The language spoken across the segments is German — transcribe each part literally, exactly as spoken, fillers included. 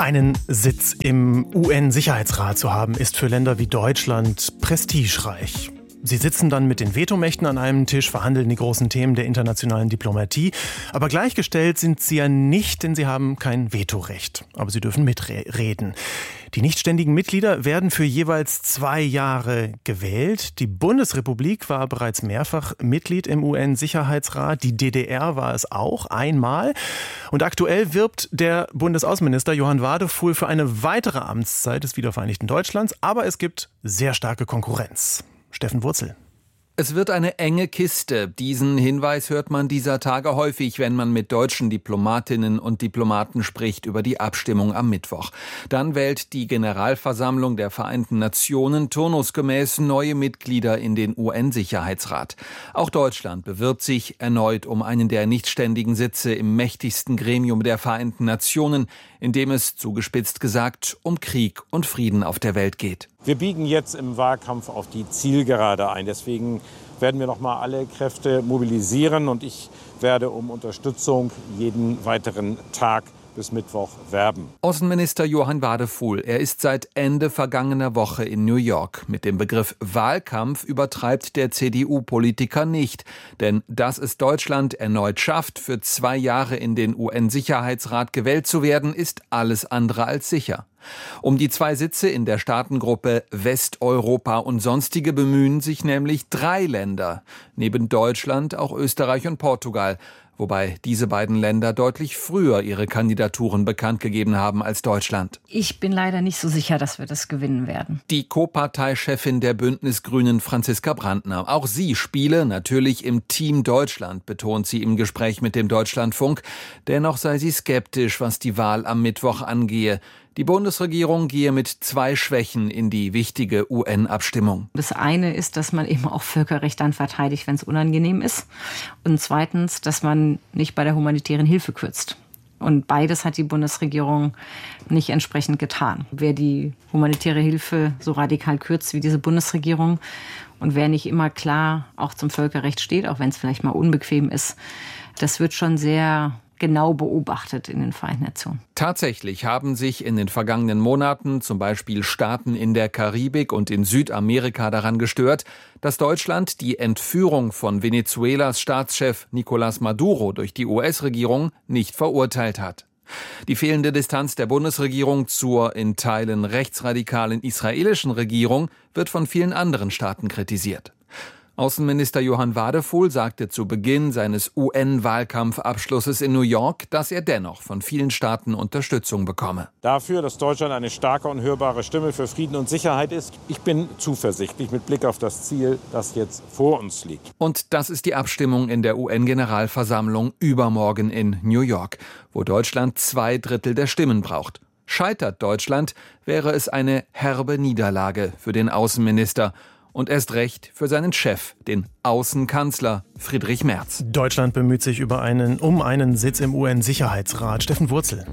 Einen Sitz im U N-Sicherheitsrat zu haben, ist für Länder wie Deutschland prestigereich. Sie sitzen dann mit den Vetomächten an einem Tisch, verhandeln die großen Themen der internationalen Diplomatie. Aber gleichgestellt sind sie ja nicht, denn sie haben kein Vetorecht. Aber sie dürfen mitreden. Die nichtständigen Mitglieder werden für jeweils zwei Jahre gewählt. Die Bundesrepublik war bereits mehrfach Mitglied im U N-Sicherheitsrat. Die D D R war es auch einmal. Und aktuell wirbt der Bundesaußenminister Johann Wadefuhl für eine weitere Amtszeit des wiedervereinigten Deutschlands. Aber es gibt sehr starke Konkurrenz. Steffen Wurzel. Es wird eine enge Kiste. Diesen Hinweis hört man dieser Tage häufig, wenn man mit deutschen Diplomatinnen und Diplomaten spricht über die Abstimmung am Mittwoch. Dann wählt die Generalversammlung der Vereinten Nationen turnusgemäß neue Mitglieder in den U N-Sicherheitsrat. Auch Deutschland bewirbt sich erneut um einen der nichtständigen Sitze im mächtigsten Gremium der Vereinten Nationen, in dem es, zugespitzt gesagt, um Krieg und Frieden auf der Welt geht. Wir biegen jetzt im Wahlkampf auf die Zielgerade ein. Deswegen werden wir noch mal alle Kräfte mobilisieren und ich werde um Unterstützung jeden weiteren Tag bis Mittwoch werben. Außenminister Johann Wadefuhl, er ist seit Ende vergangener Woche in New York. Mit dem Begriff Wahlkampf übertreibt der C D U-Politiker nicht. Denn dass es Deutschland erneut schafft, für zwei Jahre in den U N-Sicherheitsrat gewählt zu werden, ist alles andere als sicher. Um die zwei Sitze in der Staatengruppe Westeuropa und Sonstige bemühen sich nämlich drei Länder. Neben Deutschland auch Österreich und Portugal. Wobei diese beiden Länder deutlich früher ihre Kandidaturen bekannt gegeben haben als Deutschland. Ich bin leider nicht so sicher, dass wir das gewinnen werden. Die Co-Parteichefin der Bündnisgrünen, Franziska Brandner. Auch sie spiele natürlich im Team Deutschland, betont sie im Gespräch mit dem Deutschlandfunk. Dennoch sei sie skeptisch, was die Wahl am Mittwoch angehe. Die Bundesregierung gehe mit zwei Schwächen in die wichtige U N-Abstimmung. Das eine ist, dass man eben auch Völkerrecht dann verteidigt, wenn es unangenehm ist. Und zweitens, dass man nicht bei der humanitären Hilfe kürzt. Und beides hat die Bundesregierung nicht entsprechend getan. Wer die humanitäre Hilfe so radikal kürzt wie diese Bundesregierung und wer nicht immer klar auch zum Völkerrecht steht, auch wenn es vielleicht mal unbequem ist, das wird schon sehr genau beobachtet in den Vereinten Nationen. Tatsächlich haben sich in den vergangenen Monaten zum Beispiel Staaten in der Karibik und in Südamerika daran gestört, dass Deutschland die Entführung von Venezuelas Staatschef Nicolás Maduro durch die U S-Regierung nicht verurteilt hat. Die fehlende Distanz der Bundesregierung zur in Teilen rechtsradikalen israelischen Regierung wird von vielen anderen Staaten kritisiert. Außenminister Johann Wadefuhl sagte zu Beginn seines U N-Wahlkampfabschlusses in New York, dass er dennoch von vielen Staaten Unterstützung bekomme. Dafür, dass Deutschland eine starke und hörbare Stimme für Frieden und Sicherheit ist. Ich bin zuversichtlich mit Blick auf das Ziel, das jetzt vor uns liegt. Und das ist die Abstimmung in der U N-Generalversammlung übermorgen in New York, wo Deutschland zwei Drittel der Stimmen braucht. Scheitert Deutschland, wäre es eine herbe Niederlage für den Außenminister. Und erst recht für seinen Chef, den Außenkanzler Friedrich Merz. Deutschland bemüht sich über einen, um einen Sitz im U N-Sicherheitsrat. Steffen Wurzel.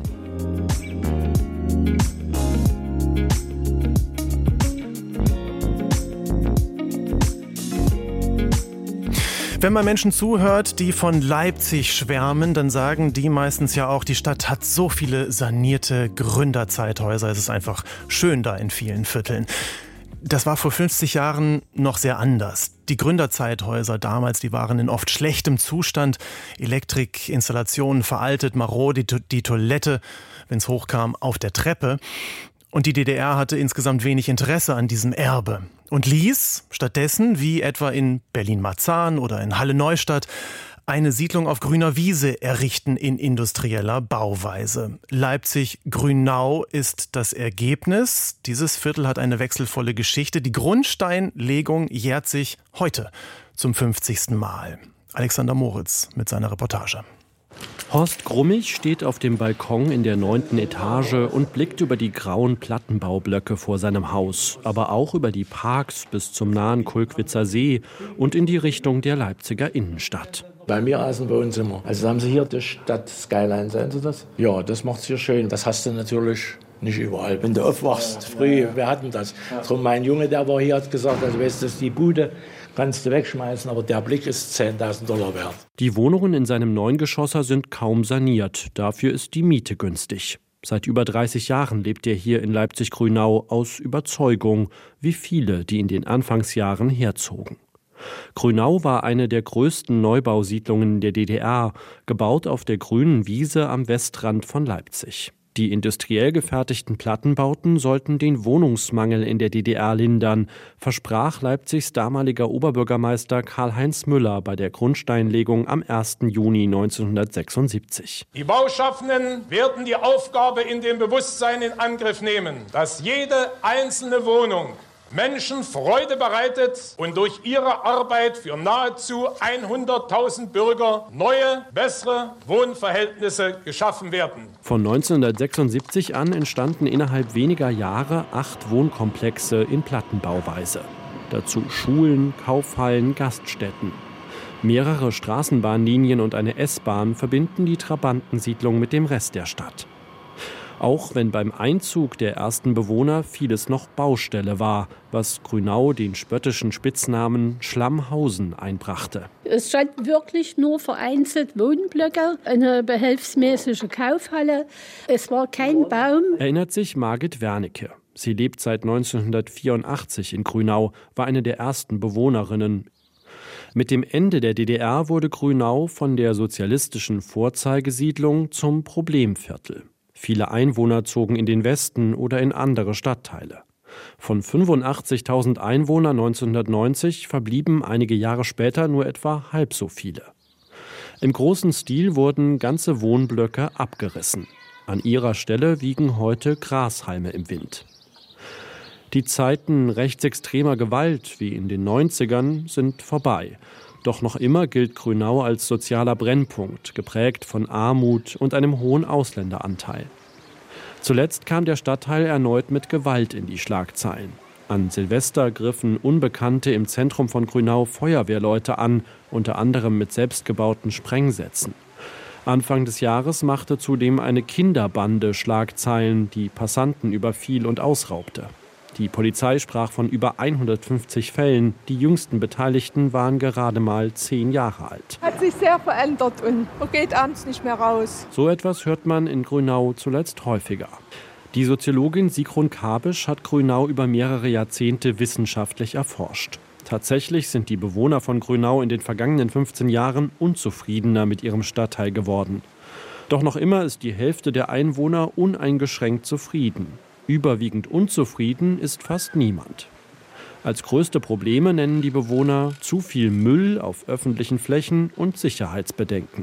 Wenn man Menschen zuhört, die von Leipzig schwärmen, dann sagen die meistens ja auch, die Stadt hat so viele sanierte Gründerzeithäuser. Es ist einfach schön da in vielen Vierteln. Das war vor fünfzig Jahren noch sehr anders. Die Gründerzeithäuser damals, die waren in oft schlechtem Zustand. Elektrik, Installationen veraltet, marode, die, die Toilette, wenn es hochkam, auf der Treppe. Und die D D R hatte insgesamt wenig Interesse an diesem Erbe und ließ stattdessen, wie etwa in Berlin-Marzahn oder in Halle-Neustadt, eine Siedlung auf grüner Wiese errichten in industrieller Bauweise. Leipzig-Grünau ist das Ergebnis. Dieses Viertel hat eine wechselvolle Geschichte. Die Grundsteinlegung jährt sich heute zum fünfzigsten Mal. Alexander Moritz mit seiner Reportage. Horst Grummig steht auf dem Balkon in der neunten Etage und blickt über die grauen Plattenbaublöcke vor seinem Haus, aber auch über die Parks bis zum nahen Kulkwitzer See und in die Richtung der Leipziger Innenstadt. Bei mir aus dem Wohnzimmer. Also haben Sie hier die Stadt Skyline, sehen Sie das? Ja, das macht's hier schön. Das hast du natürlich nicht überall. Wenn du aufwachst, früh, wer hat denn das? Drum mein Junge, der war hier, hat gesagt, also weißt du, die Bude kannst du wegschmeißen, aber der Blick ist zehntausend Dollar wert. Die Wohnungen in seinem Neungeschosser sind kaum saniert. Dafür ist die Miete günstig. Seit über dreißig Jahren lebt er hier in Leipzig-Grünau aus Überzeugung, wie viele, die in den Anfangsjahren herzogen. Grünau war eine der größten Neubausiedlungen der D D R, gebaut auf der grünen Wiese am Westrand von Leipzig. Die industriell gefertigten Plattenbauten sollten den Wohnungsmangel in der D D R lindern, versprach Leipzigs damaliger Oberbürgermeister Karl-Heinz Müller bei der Grundsteinlegung am ersten Juni neunzehnhundertsechsundsiebzig. Die Bauschaffenden werden die Aufgabe in dem Bewusstsein in Angriff nehmen, dass jede einzelne Wohnung Menschen Freude bereitet und durch ihre Arbeit für nahezu hunderttausend Bürger neue, bessere Wohnverhältnisse geschaffen werden. Von neunzehnhundertsechsundsiebzig an entstanden innerhalb weniger Jahre acht Wohnkomplexe in Plattenbauweise. Dazu Schulen, Kaufhallen, Gaststätten. Mehrere Straßenbahnlinien und eine S-Bahn verbinden die Trabantensiedlung mit dem Rest der Stadt. Auch wenn beim Einzug der ersten Bewohner vieles noch Baustelle war, was Grünau den spöttischen Spitznamen Schlammhausen einbrachte. Es stand wirklich nur vereinzelt Wohnblöcke, eine behelfsmäßige Kaufhalle. Es war kein Baum. Erinnert sich Margit Wernicke. Sie lebt seit neunzehnhundertvierundachtzig in Grünau, war eine der ersten Bewohnerinnen. Mit dem Ende der D D R wurde Grünau von der sozialistischen Vorzeigesiedlung zum Problemviertel. Viele Einwohner zogen in den Westen oder in andere Stadtteile. Von fünfundachtzigtausend Einwohnern neunzehnhundertneunzig verblieben einige Jahre später nur etwa halb so viele. Im großen Stil wurden ganze Wohnblöcke abgerissen. An ihrer Stelle wiegen heute Grashalme im Wind. Die Zeiten rechtsextremer Gewalt wie in den neunzigern sind vorbei. Doch noch immer gilt Grünau als sozialer Brennpunkt, geprägt von Armut und einem hohen Ausländeranteil. Zuletzt kam der Stadtteil erneut mit Gewalt in die Schlagzeilen. An Silvester griffen Unbekannte im Zentrum von Grünau Feuerwehrleute an, unter anderem mit selbstgebauten Sprengsätzen. Anfang des Jahres machte zudem eine Kinderbande Schlagzeilen, die Passanten überfiel und ausraubte. Die Polizei sprach von über hundertfünfzig Fällen. Die jüngsten Beteiligten waren gerade mal zehn Jahre alt. Hat sich sehr verändert und man geht abends nicht mehr raus. So etwas hört man in Grünau zuletzt häufiger. Die Soziologin Sigrun Kabisch hat Grünau über mehrere Jahrzehnte wissenschaftlich erforscht. Tatsächlich sind die Bewohner von Grünau in den vergangenen fünfzehn Jahren unzufriedener mit ihrem Stadtteil geworden. Doch noch immer ist die Hälfte der Einwohner uneingeschränkt zufrieden. Überwiegend unzufrieden ist fast niemand. Als größte Probleme nennen die Bewohner zu viel Müll auf öffentlichen Flächen und Sicherheitsbedenken.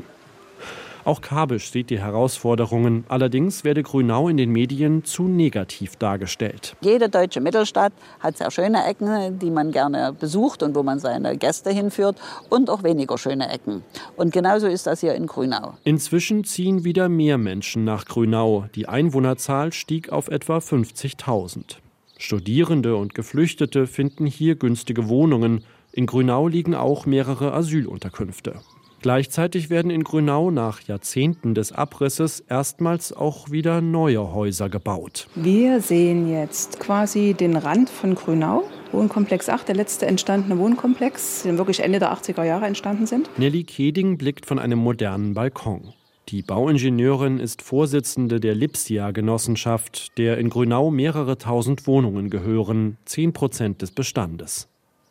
Auch Kabisch sieht die Herausforderungen. Allerdings werde Grünau in den Medien zu negativ dargestellt. Jede deutsche Mittelstadt hat sehr schöne Ecken, die man gerne besucht und wo man seine Gäste hinführt, und auch weniger schöne Ecken. Und genauso ist das hier in Grünau. Inzwischen ziehen wieder mehr Menschen nach Grünau. Die Einwohnerzahl stieg auf etwa fünfzigtausend. Studierende und Geflüchtete finden hier günstige Wohnungen. In Grünau liegen auch mehrere Asylunterkünfte. Gleichzeitig werden in Grünau nach Jahrzehnten des Abrisses erstmals auch wieder neue Häuser gebaut. Wir sehen jetzt quasi den Rand von Grünau, Wohnkomplex acht, der letzte entstandene Wohnkomplex, der wirklich Ende der achtziger Jahre entstanden sind. Nelly Keding blickt von einem modernen Balkon. Die Bauingenieurin ist Vorsitzende der Lipsia-Genossenschaft, der in Grünau mehrere tausend Wohnungen gehören, zehn Prozent des Bestandes.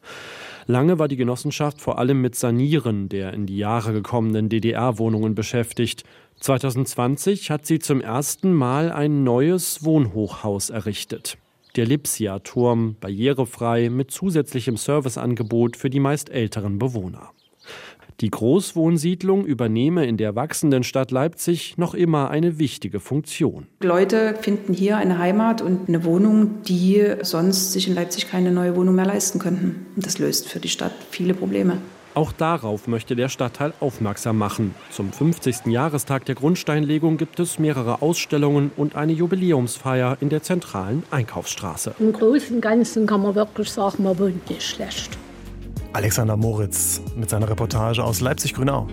Lange war die Genossenschaft vor allem mit Sanieren der in die Jahre gekommenen D D R-Wohnungen beschäftigt. zweitausendzwanzig hat sie zum ersten Mal ein neues Wohnhochhaus errichtet. Der Lipsia-Turm, barrierefrei mit zusätzlichem Serviceangebot für die meist älteren Bewohner. Die Großwohnsiedlung übernehme in der wachsenden Stadt Leipzig noch immer eine wichtige Funktion. Leute finden hier eine Heimat und eine Wohnung, die sonst sich in Leipzig keine neue Wohnung mehr leisten könnten. Und das löst für die Stadt viele Probleme. Auch darauf möchte der Stadtteil aufmerksam machen. Zum fünfzigsten Jahrestag der Grundsteinlegung gibt es mehrere Ausstellungen und eine Jubiläumsfeier in der zentralen Einkaufsstraße. Im Großen und Ganzen kann man wirklich sagen, man wohnt nicht schlecht. Alexander Moritz mit seiner Reportage aus Leipzig-Grünau.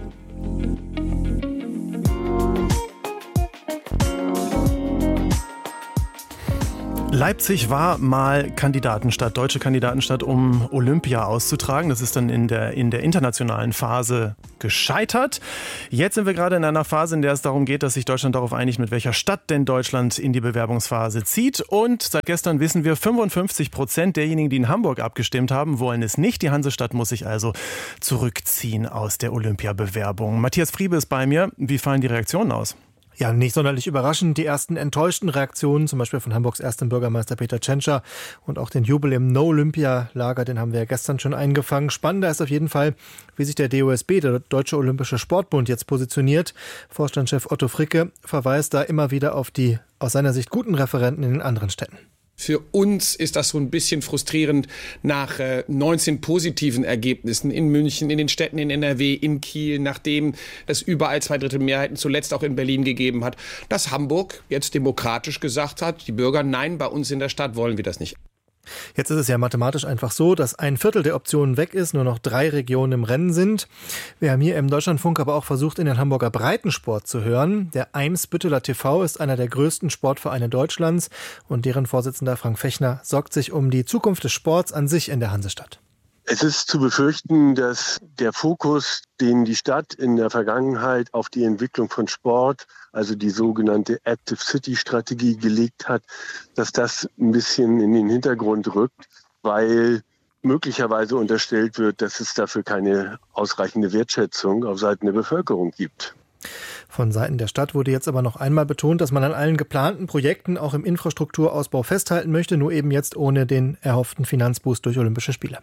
Leipzig war mal Kandidatenstadt, deutsche Kandidatenstadt, um Olympia auszutragen. Das ist dann in der, in der internationalen Phase gescheitert. Jetzt sind wir gerade in einer Phase, in der es darum geht, dass sich Deutschland darauf einigt, mit welcher Stadt denn Deutschland in die Bewerbungsphase zieht. Und seit gestern wissen wir, fünfundfünfzig Prozent derjenigen, die in Hamburg abgestimmt haben, wollen es nicht. Die Hansestadt muss sich also zurückziehen aus der Olympiabewerbung. Matthias Friebe ist bei mir. Wie fallen die Reaktionen aus? Ja, nicht sonderlich überraschend. Die ersten enttäuschten Reaktionen, zum Beispiel von Hamburgs erstem Bürgermeister Peter Tschentscher und auch den Jubel im No-Olympia-Lager, den haben wir ja gestern schon eingefangen. Spannender ist auf jeden Fall, wie sich der D O S B, der Deutsche Olympische Sportbund, jetzt positioniert. Vorstandschef Otto Fricke verweist da immer wieder auf die aus seiner Sicht guten Referenten in den anderen Städten. Für uns ist das so ein bisschen frustrierend nach äh, neunzehn positiven Ergebnissen in München, in den Städten in N R W, in Kiel, nachdem es überall zwei Drittel Mehrheiten zuletzt auch in Berlin gegeben hat, dass Hamburg jetzt demokratisch gesagt hat, die Bürger, nein, bei uns in der Stadt wollen wir das nicht. Jetzt ist es ja mathematisch einfach so, dass ein Viertel der Optionen weg ist, nur noch drei Regionen im Rennen sind. Wir haben hier im Deutschlandfunk aber auch versucht, in den Hamburger Breitensport zu hören. Der Eimsbütteler T V ist einer der größten Sportvereine Deutschlands und deren Vorsitzender Frank Fechner sorgt sich um die Zukunft des Sports an sich in der Hansestadt. Es ist zu befürchten, dass der Fokus, den die Stadt in der Vergangenheit auf die Entwicklung von Sport, also die sogenannte Active City Strategie gelegt hat, dass das ein bisschen in den Hintergrund rückt, weil möglicherweise unterstellt wird, dass es dafür keine ausreichende Wertschätzung auf Seiten der Bevölkerung gibt. Von Seiten der Stadt wurde jetzt aber noch einmal betont, dass man an allen geplanten Projekten auch im Infrastrukturausbau festhalten möchte, nur eben jetzt ohne den erhofften Finanzboost durch Olympische Spiele.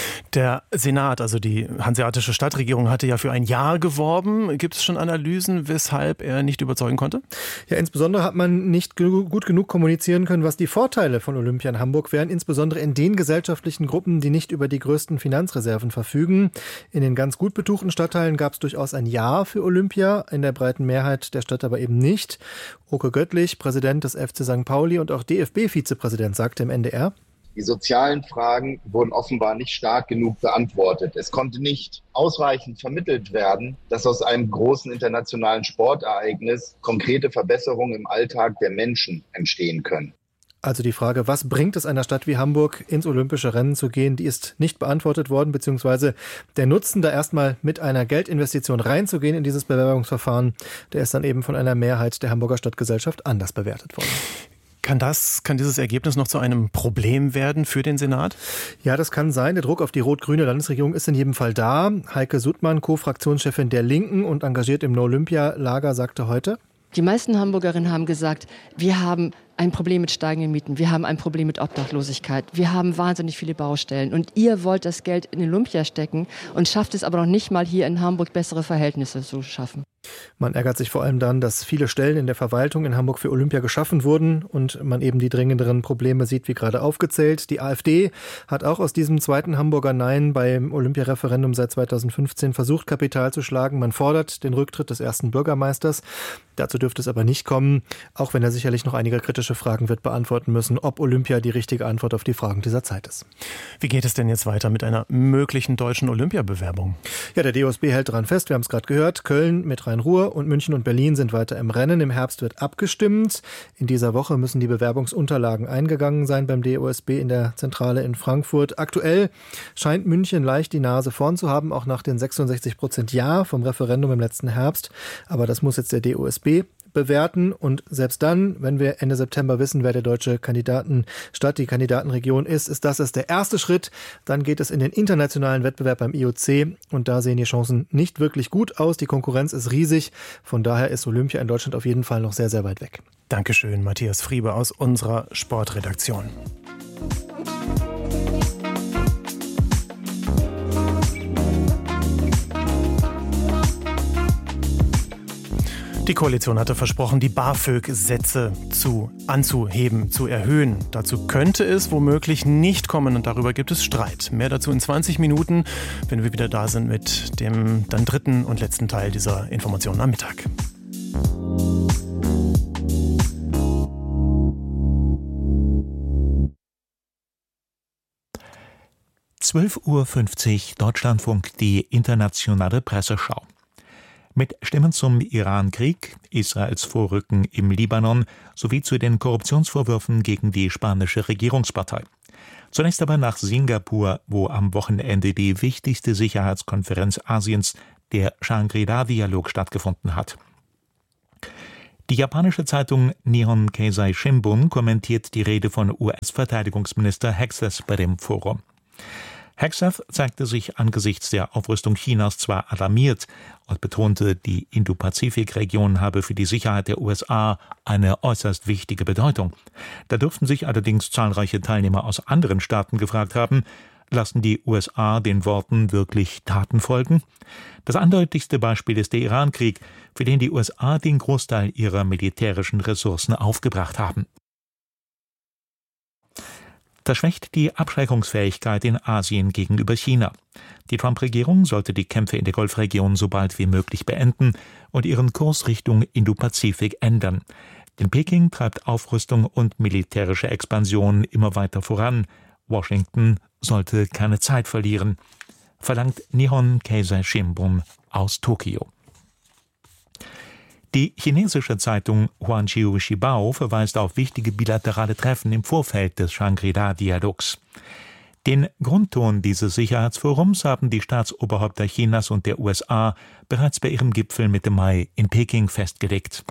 Der Senat, also die hanseatische Stadtregierung, hatte ja für ein Jahr geworben. Gibt es schon Analysen, weshalb er nicht überzeugen konnte? Ja, insbesondere hat man nicht gut genug kommunizieren können, was die Vorteile von Olympia in Hamburg wären, insbesondere in den gesellschaftlichen Gruppen, die nicht über die größten Finanzreserven verfügen. In den ganz gut betuchten Stadtteilen gab es durchaus ein Ja für Olympia, in der breiten Mehrheit der Stadt aber eben nicht. Oke Göttlich, Präsident des F C Sankt Pauli und auch D F B-Vizepräsident, sagte im N D R: Die sozialen Fragen wurden offenbar nicht stark genug beantwortet. Es konnte nicht ausreichend vermittelt werden, dass aus einem großen internationalen Sportereignis konkrete Verbesserungen im Alltag der Menschen entstehen können. Also die Frage, was bringt es einer Stadt wie Hamburg, ins olympische Rennen zu gehen, die ist nicht beantwortet worden, beziehungsweise der Nutzen, da erstmal mit einer Geldinvestition reinzugehen in dieses Bewerbungsverfahren, der ist dann eben von einer Mehrheit der Hamburger Stadtgesellschaft anders bewertet worden. Kann das, kann dieses Ergebnis noch zu einem Problem werden für den Senat? Ja, das kann sein. Der Druck auf die rot-grüne Landesregierung ist in jedem Fall da. Heike Suttmann, Co-Fraktionschefin der Linken und engagiert im No-Olympia-Lager, sagte heute: Die meisten Hamburgerinnen haben gesagt, wir haben ein Problem mit steigenden Mieten, wir haben ein Problem mit Obdachlosigkeit, wir haben wahnsinnig viele Baustellen und ihr wollt das Geld in Olympia stecken und schafft es aber noch nicht mal hier in Hamburg bessere Verhältnisse zu schaffen. Man ärgert sich vor allem dann, dass viele Stellen in der Verwaltung in Hamburg für Olympia geschaffen wurden und man eben die dringenderen Probleme sieht, wie gerade aufgezählt. Die AfD hat auch aus diesem zweiten Hamburger Nein beim Olympiareferendum seit zweitausendfünfzehn versucht, Kapital zu schlagen. Man fordert den Rücktritt des ersten Bürgermeisters. Dazu dürfte es aber nicht kommen, auch wenn er sicherlich noch einige kritische Fragen wird beantworten müssen, ob Olympia die richtige Antwort auf die Fragen dieser Zeit ist. Wie geht es denn jetzt weiter mit einer möglichen deutschen Olympiabewerbung? Ja, der D O S B hält daran fest, wir haben es gerade gehört, Köln mit Rhein-Ruhr und München und Berlin sind weiter im Rennen. Im Herbst wird abgestimmt. In dieser Woche müssen die Bewerbungsunterlagen eingegangen sein beim D O S B in der Zentrale in Frankfurt. Aktuell scheint München leicht die Nase vorn zu haben, auch nach den sechsundsechzig Prozent Ja vom Referendum im letzten Herbst. Aber das muss jetzt der D O S B bewerten und selbst dann, wenn wir Ende September wissen, wer der deutsche Kandidatenstadt, die Kandidatenregion ist, ist das erst der erste Schritt. Dann geht es in den internationalen Wettbewerb beim I O C und da sehen die Chancen nicht wirklich gut aus. Die Konkurrenz ist riesig. Von daher ist Olympia in Deutschland auf jeden Fall noch sehr, sehr weit weg. Dankeschön, Matthias Friebe aus unserer Sportredaktion. Die Koalition hatte versprochen, die BAföG-Sätze zu, anzuheben, zu erhöhen. Dazu könnte es womöglich nicht kommen und darüber gibt es Streit. Mehr dazu in zwanzig Minuten, wenn wir wieder da sind mit dem dann dritten und letzten Teil dieser Informationen am Mittag. zwölf Uhr fünfzig, Deutschlandfunk, die internationale Presseschau. Mit Stimmen zum Iran-Krieg, Israels Vorrücken im Libanon sowie zu den Korruptionsvorwürfen gegen die spanische Regierungspartei. Zunächst aber nach Singapur, wo am Wochenende die wichtigste Sicherheitskonferenz Asiens, der Shangri-La-Dialog, stattgefunden hat. Die japanische Zeitung Nihon Keizai Shimbun kommentiert die Rede von U S-Verteidigungsminister Hegseth bei dem Forum. Hegseth zeigte sich angesichts der Aufrüstung Chinas zwar alarmiert und betonte, die Indo-Pazifik-Region habe für die Sicherheit der U S A eine äußerst wichtige Bedeutung. Da dürften sich allerdings zahlreiche Teilnehmer aus anderen Staaten gefragt haben, lassen die U S A den Worten wirklich Taten folgen? Das eindeutigste Beispiel ist der Iran-Krieg, für den die U S A den Großteil ihrer militärischen Ressourcen aufgebracht haben. Das schwächt die Abschreckungsfähigkeit in Asien gegenüber China. Die Trump-Regierung sollte die Kämpfe in der Golfregion so bald wie möglich beenden und ihren Kurs Richtung Indo-Pazifik ändern. Denn Peking treibt Aufrüstung und militärische Expansion immer weiter voran. Washington sollte keine Zeit verlieren, verlangt Nihon Keizai Shimbun aus Tokio. Die chinesische Zeitung Huanqiu Shibao verweist auf wichtige bilaterale Treffen im Vorfeld des Shangri-La-Dialogs. Den Grundton dieses Sicherheitsforums haben die Staatsoberhäupter Chinas und der U S A bereits bei ihrem Gipfel Mitte Mai in Peking festgelegt.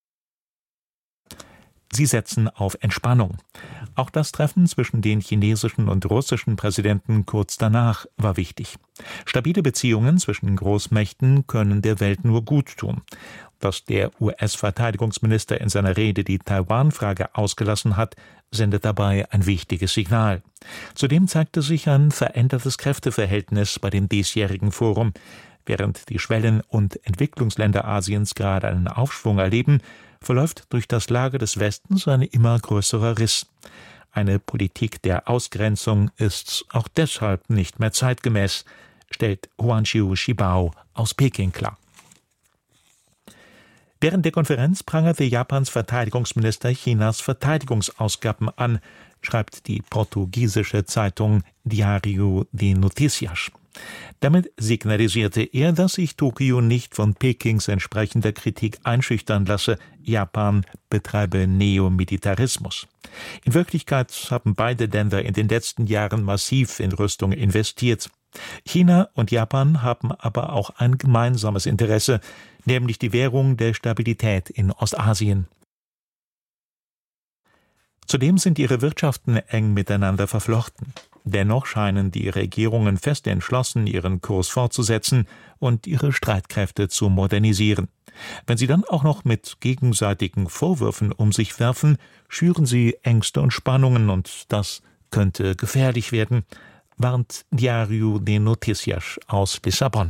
Sie setzen auf Entspannung. Auch das Treffen zwischen den chinesischen und russischen Präsidenten kurz danach war wichtig. Stabile Beziehungen zwischen den Großmächten können der Welt nur gut tun. Dass der U S-Verteidigungsminister in seiner Rede die Taiwan-Frage ausgelassen hat, sendet dabei ein wichtiges Signal. Zudem zeigte sich ein verändertes Kräfteverhältnis bei dem diesjährigen Forum. Während die Schwellen- und Entwicklungsländer Asiens gerade einen Aufschwung erleben, verläuft durch das Lager des Westens ein immer größerer Riss. Eine Politik der Ausgrenzung ist auch deshalb nicht mehr zeitgemäß, stellt Huanqiu Shibao aus Peking klar. Während der Konferenz prangerte Japans Verteidigungsminister Chinas Verteidigungsausgaben an, schreibt die portugiesische Zeitung Diário de Notícias. Damit signalisierte er, dass sich Tokio nicht von Pekings entsprechender Kritik einschüchtern lasse, Japan betreibe Neomilitarismus. In Wirklichkeit haben beide Länder in den letzten Jahren massiv in Rüstung investiert. China und Japan haben aber auch ein gemeinsames Interesse, nämlich die Währung der Stabilität in Ostasien. Zudem sind ihre Wirtschaften eng miteinander verflochten. Dennoch scheinen die Regierungen fest entschlossen, ihren Kurs fortzusetzen und ihre Streitkräfte zu modernisieren. Wenn sie dann auch noch mit gegenseitigen Vorwürfen um sich werfen, schüren sie Ängste und Spannungen, und das könnte gefährlich werden, warnt Diário de Notícias aus Lissabon.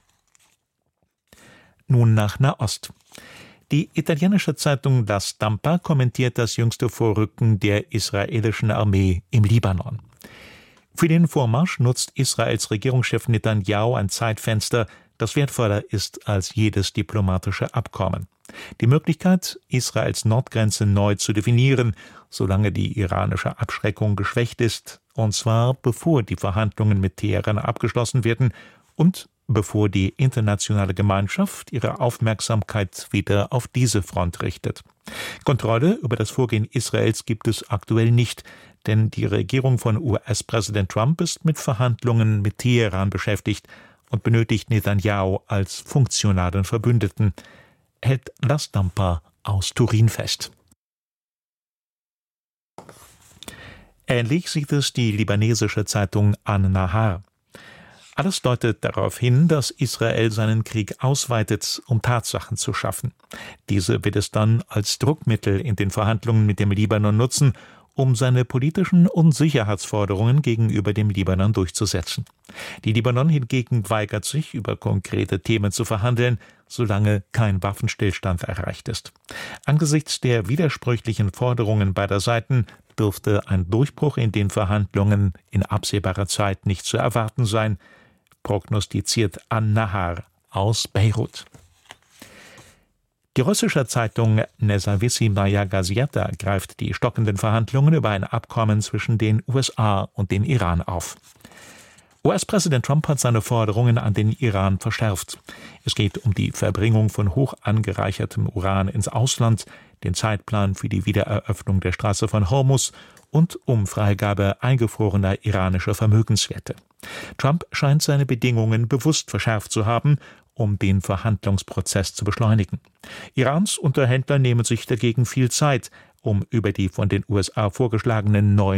Nun nach Nahost. Die italienische Zeitung La Stampa kommentiert das jüngste Vorrücken der israelischen Armee im Libanon. Für den Vormarsch nutzt Israels Regierungschef Netanyahu ein Zeitfenster, das wertvoller ist als jedes diplomatische Abkommen. Die Möglichkeit, Israels Nordgrenze neu zu definieren, solange die iranische Abschreckung geschwächt ist, und zwar bevor die Verhandlungen mit Teheran abgeschlossen werden und bevor die internationale Gemeinschaft ihre Aufmerksamkeit wieder auf diese Front richtet. Kontrolle über das Vorgehen Israels gibt es aktuell nicht, denn die Regierung von U S-Präsident Trump ist mit Verhandlungen mit Teheran beschäftigt und benötigt Netanyahu als funktionalen Verbündeten, hält La Stampa aus Turin fest. Ähnlich sieht es die libanesische Zeitung An-Nahar. Alles deutet darauf hin, dass Israel seinen Krieg ausweitet, um Tatsachen zu schaffen. Diese wird es dann als Druckmittel in den Verhandlungen mit dem Libanon nutzen, um seine politischen und Sicherheitsforderungen gegenüber dem Libanon durchzusetzen. Die Libanon hingegen weigert sich, über konkrete Themen zu verhandeln, solange kein Waffenstillstand erreicht ist. Angesichts der widersprüchlichen Forderungen beider Seiten dürfte ein Durchbruch in den Verhandlungen in absehbarer Zeit nicht zu erwarten sein, prognostiziert An-Nahar aus Beirut. Die russische Zeitung Nezawissimaya Gazeta greift die stockenden Verhandlungen über ein Abkommen zwischen den U S A und dem Iran auf. U S-Präsident Trump hat seine Forderungen an den Iran verschärft. Es geht um die Verbringung von hoch angereichertem Uran ins Ausland, den Zeitplan für die Wiedereröffnung der Straße von Hormuz und um Freigabe eingefrorener iranischer Vermögenswerte. Trump scheint seine Bedingungen bewusst verschärft zu haben, um den Verhandlungsprozess zu beschleunigen. Irans Unterhändler nehmen sich dagegen viel Zeit, um über die von den U S A vorgeschlagenen neuen